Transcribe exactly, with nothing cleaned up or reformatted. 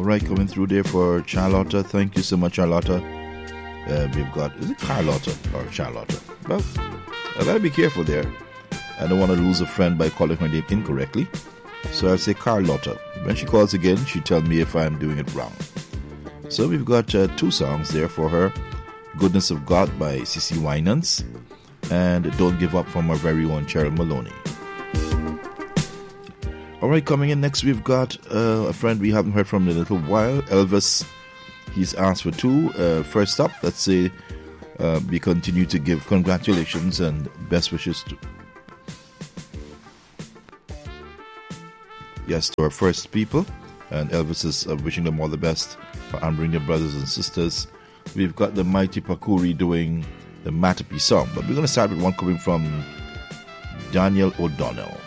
right, coming through there for Charlotta. Thank you so much, Charlotta. Uh, we've got, is it Carlotta or Charlotta? Well, I gotta be careful there. I don't want to lose a friend by calling her name incorrectly. So I'll say Carlotta. When she calls again, she tells me if I'm doing it wrong. So we've got uh, two songs there for her. Goodness of God by C C Winans and Don't Give Up from our very own Cheryl Maloney. Alright, coming in next we've got uh, a friend we haven't heard from in a little while, Elvis. He's asked for two. Uh, first up, let's say uh, we continue to give congratulations and best wishes to yes, to our first people. And Elvis is uh, wishing them all the best for honoring their brothers and sisters. We've got the Mighty Pakuri doing the Matapi song. But we're going to start with one coming from Daniel O'Donnell.